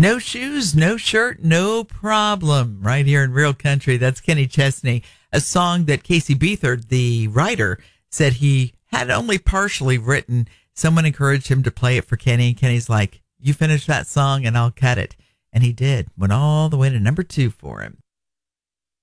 No shoes, no shirt, no problem. Right here in Real Country. That's Kenny Chesney, a song that Casey Beathard, the writer, said he had only partially written. Someone encouraged him to play it for Kenny. Kenny's like, you finish that song and I'll cut it. And he did. Went all the way to number 2 for him.